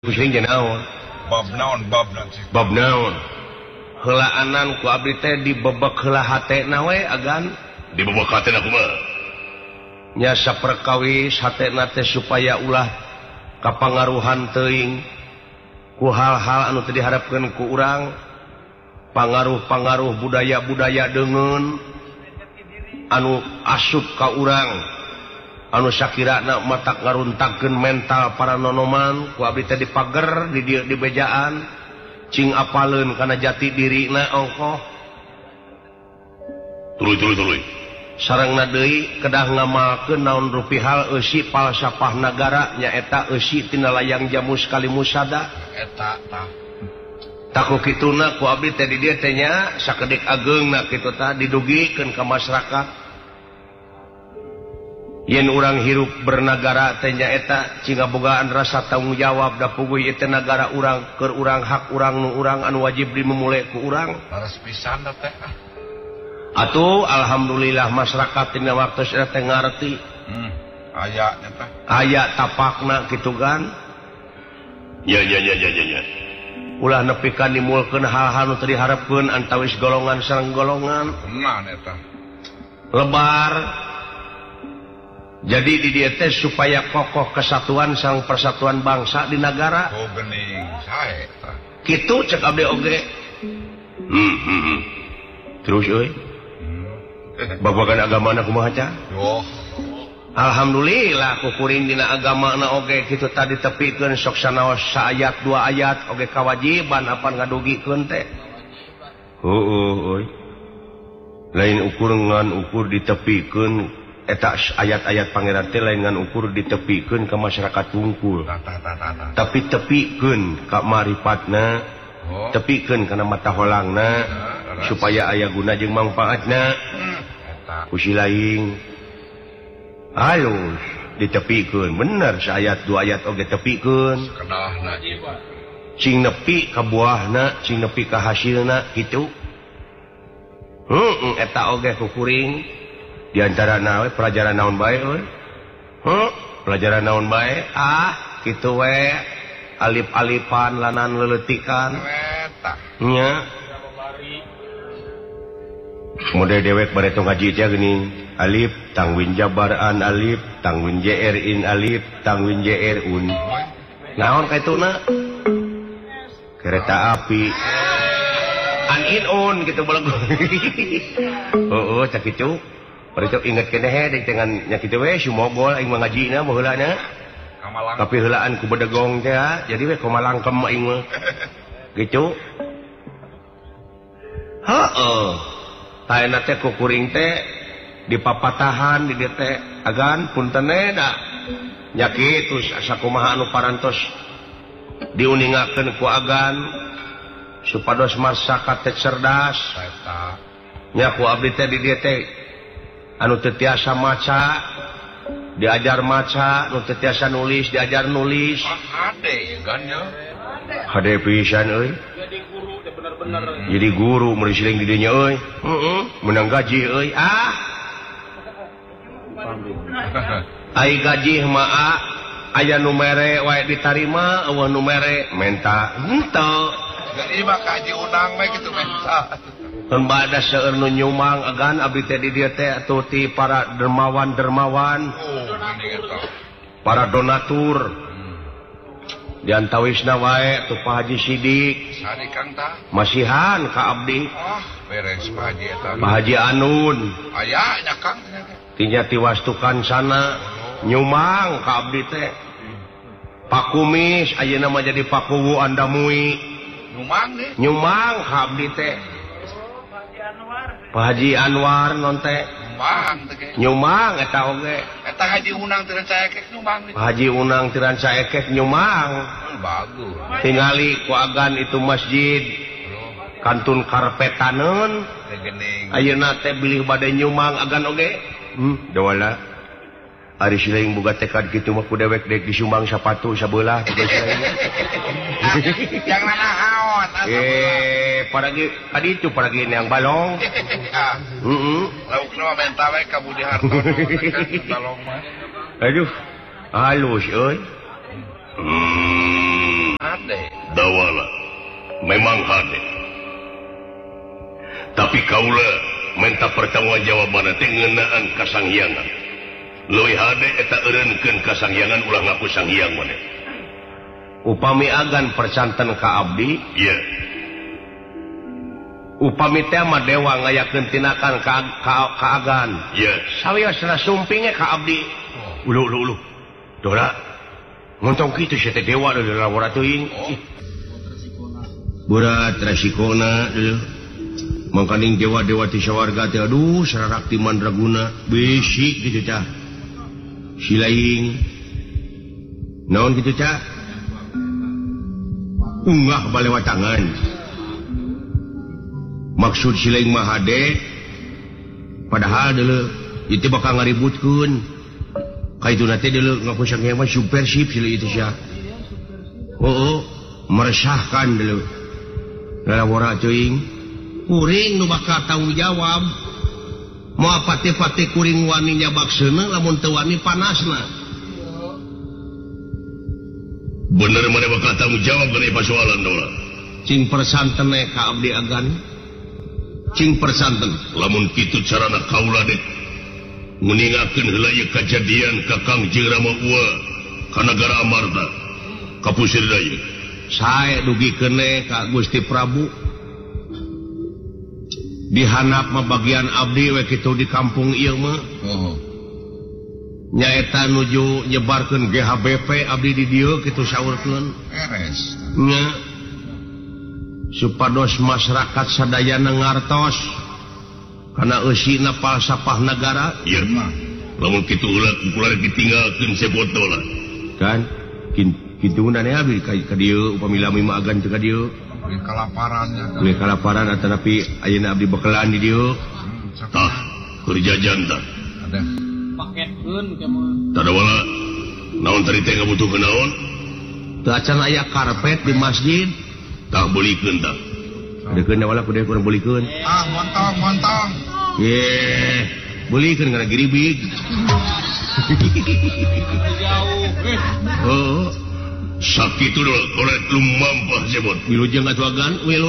Pusing jeung naon? Bab naon? Heulaanan ku abdi teh dibebek heula hatena we agan dibebek hatena kumaha? Nya saperkawis hatena teh supaya ulah kapangaruhan teuing ku hal-hal anu teu diharapkeun ku urang, pangaruh-pangaruh budaya-budaya deungeun anu asup ka urang, anu sakirana matak ngaruntakeun mental para nonoman ku abdi teh dipager di dieu di bejaan cing apaleun kana jati dirina ongkoh tuluy sarengna deui kedah ngamalkeun naon rupihal eusi falsafah nagara nyaeta eusi tina layang jamu sekali musada eta tah taku kituna ku abdi teh di dieu teh nya sakedik ageungna kitu tah didugikeun ka masyarakat. Yen urang hirup bernagara teh nyaeta cing bogaan rasa tanggung jawab da puguh ieu teh nagara urang keur urang hak urang nu urang anu wajib dimemule ku urang. Laras pisan da teh. Atuh alhamdulillah masyarakat tina waktu teh ngarti. Aya nya teh. Aya tapakna kitu kan. Ya. Ulah nepi ka nimulkeun hal-hal nu teu diharapkeun antawis golongan sareng golongan. Naon eta? Lebar. Jadi di dieu teh supaya kokoh kesatuan sareng persatuan bangsa di negara. Oh geuning sae tah. Kitu cek abdi oge. Terus euy. Babagan agamana kumaha ca? Yo. Alhamdulillah kukuring dina agamana oge kitu tadi tepikeun sok sanaos saayat dua ayat oge kawajiban apan ngadugikeun teh. Euy. Lain ukur ngan ukur ditepikeun eta ayat-ayat pangeran teh lain ngan ukur ditepikeun ka masyarakat wungkul. Tapi tepikeun ka marifatna, tepikeun kana mata holangna supaya aya guna jeung mangpaatna. Kusi lain halus ditepikeun bener saayat dua ayat oge tepikeun. Kenahna ieu. Cing nepi ka buahna, cing nepi ka hasilna kitu. Eta oge kukuring di antara nawe pelajaran naon bae euy. Pelajaran naon bae? Kitu we alif-alifan lanan leuletikan. Eta. Nya. Mode dewek bare tong ngaji teh geuning. Alif tangwin jabaran alif, tangwin jrin alif, tangwin jrun. Naon kaituna? Kereta api. An-in-un gitu beleg. Cak kitu. Parito inget keneh he dengan nya kitu we sumogol aing mangajina baheulana. Kamalang. Tapi heulaan ku bedegong teh jadi we kumalangkem aing mah. Gitu. Taena teh kukuring teh dipapatahan di dieu teh agan punten da. Nya kitu sakumaha anu parantos diuningakeun ku agan supados masyarakat teh cerdas. Eta. Nya ku abdi teh di dieu teh anu teu tiasa maca diajar maca, anu teu tiasa nulis diajar nulis. Hade gan nya. Hade pisan euy. Jadi guru mun siling di dieu nya euy. Menang gaji euy. Ai gaji mah aya nu mere wae ditarima, eueuh nu mere menta henteu. Jadi mah kaji unang we kitu menta. Mun bada seueur nu nyumang agan abdi teh di dieu teh atuh ti para dermawan-dermawan. Geuning eta. Para donatur. Di antawisna wae tu Pak Haji Sidik. Sari Kang tah. Masihan ka abdi. Beres Pak Haji eta. Pak Haji Anun. Aya nya Kang. Tinya tiwastukan sana nyumang ka abdi teh. Pak Kumis ayeuna mah jadi Pak Kuwu Andamui. Nyumang deh. Nyumang ka abdi teh. Pak Haji Anwar non teh. Nyumang teh ge. Nyumang eta oge. Eta Haji Unang teu caekek nyumang Pak Haji Unang tiran saekek nyumang. Bagus. Tingali ku agan itu masjid kantun karpetaneun. Teh geuning. Ayeuna teh bilih bade nyumang agan oge. Dawala. Ari sileung boga tekad kitu mah ku dewek dek disumbang sapatu sabelah ku sileung. Yang nanaon? Paragi aditu paragi yang balong. Lauk mah menta we ka Budi Harto. Balong mah. Aduh, halus euy. dawala memang hade tapi kaula minta pertanggungjawaban teh ngeunaan kasangyangan leuwih hade eta eureunkeun kasangyangan ulah ngaku sanghyang maneh upami agan percanten ka abdi iya upami teh mah dewa ngayakeun tinakan ka agan iya sawiosna sumpingnya ka abdi ulu dora ngontong kitu sia teh dewa da laboratorium berat resikona mangkaning dewa-dewa ti sawarga teh aduh sararakti mandraguna bisi kitu tah silaing naon kitu tah unggah balewatangan maksud silaing mah hade padahal deuleu itu bakal ngaributkeun kaitu teh deuleu ngaku sanghyang mah supersip silaing itu sia meresahkan deuleu lalawara teuing kuring nu bakal tanggung jawab moal pate-pate kuring wani nyabakseuna lamun teu wani panasna bener mana bakal tanggung jawab dari persoalan dola cing persanten ka abdi agan cing persanten lamun kitu carana kaula dek nguningakeun heula ieu kajadian ka Kang Jeung Rama Ua ka nagara Amarta ka pusir daya sae dugikeun ka Gusti Prabu dihanap mah bagian abdi we kitu di kampung ieu mah nyaeta nuju nyebarkeun GHBP abdi di dieu kitu saurkeun nya supados masyarakat sadayana ngartos kana eusina palsafah nagara ieu mah lamun kitu heula kula ditinggalkeun sepoto lah kan kitu nane abdi ka dieu upami lami mah agan teu ka dieu kalaparan tapi ayeuna abdi bekelan di dieu tah keur jajan tah ada paketkeun ke mah tah wala naon tadi teh ngabutuhkeun naon teu acan aya karpet di masjid tah beulikeun tah dekeun wala kudu kurang beulikeun montong ye beulikeun kana giribig jauh oh sakitu dulu kolek lumampah sebut wilujeng atuh agan